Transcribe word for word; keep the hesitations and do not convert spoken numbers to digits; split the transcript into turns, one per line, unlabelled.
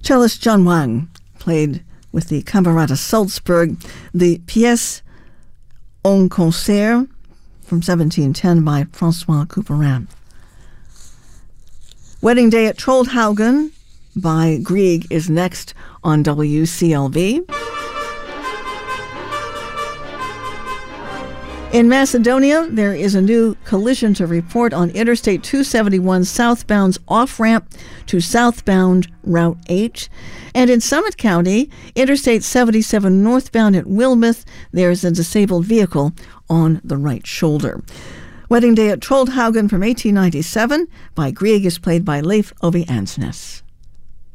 Cellist John Wang played with the Camerata Salzburg the Pièce en concert from seventeen ten by Francois Couperin. Wedding Day at Troldhaugen by Grieg is next on W C L V. In Macedonia, there is a new collision to report on Interstate two seventy-one southbound's off-ramp to southbound Route eight. And in Summit County, Interstate seventy-seven northbound at Wilmeth, there is a disabled vehicle on the right shoulder. Wedding Day at Troldhaugen from eighteen ninety-seven by Grieg is played by Leif Ove Ansnes.